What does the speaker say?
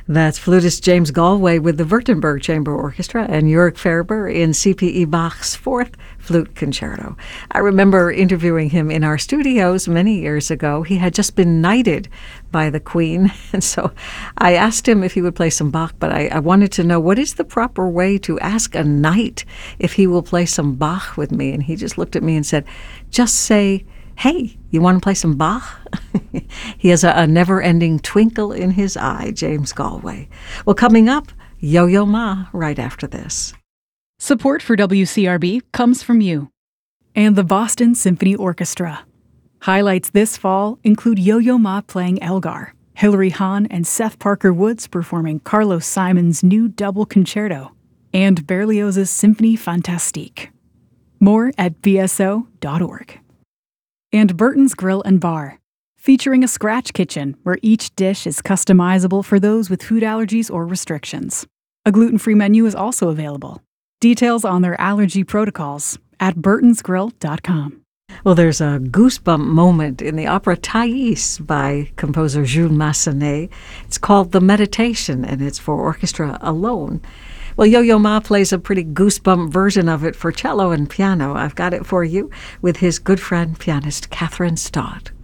That's flutist James Galway with the Württemberg Chamber Orchestra and Jörg Ferber in C.P.E. Bach's Fourth Flute Concerto. I remember interviewing him in our studios many years ago. He had just been knighted by the Queen, and so I asked him if he would play some Bach, but I wanted to know what is the proper way to ask a knight if he will play some Bach with me, and he just looked at me and said, just say, "Hey, you want to play some Bach?" He has a never-ending twinkle in his eye, James Galway. Well, coming up, Yo-Yo Ma right after this. Support for WCRB comes from you and the Boston Symphony Orchestra. Highlights this fall include Yo-Yo Ma playing Elgar, Hilary Hahn and Seth Parker Woods performing Carlos Simon's new double concerto, and Berlioz's Symphonie Fantastique. More at bso.org. And Burton's Grill and Bar, featuring a scratch kitchen where each dish is customizable for those with food allergies or restrictions. A gluten-free menu is also available. Details on their allergy protocols at burtonsgrill.com. Well, there's a goosebump moment in the opera Thais by composer Jules Massenet. It's called The Meditation, and it's for orchestra alone. Well, Yo-Yo Ma plays a pretty goosebump version of it for cello and piano. I've got it for you with his good friend, pianist Catherine Stott.